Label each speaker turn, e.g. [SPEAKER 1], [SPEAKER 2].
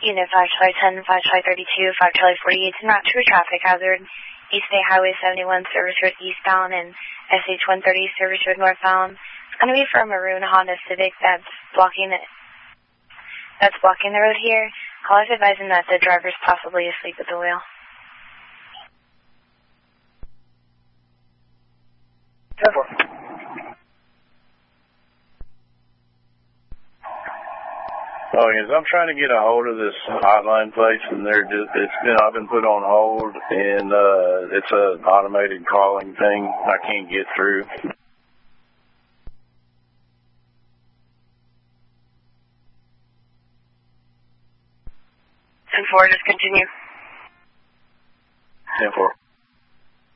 [SPEAKER 1] Unit 5 Charlie 10, 5 Charlie 32, 5 Charlie 48, en route to a traffic hazard. East State Highway 71, service road eastbound, and SH 130, service road northbound. It's going to be for a maroon Honda Civic that's blocking the road here. Callers advising that the driver's possibly asleep at the wheel.
[SPEAKER 2] 10-4.
[SPEAKER 3] Oh, yes, I'm trying to get a hold of this hotline place, and I've been put on hold, and it's an automated calling thing. I can't get through.
[SPEAKER 2] 10-4, just continue.
[SPEAKER 3] 10-4.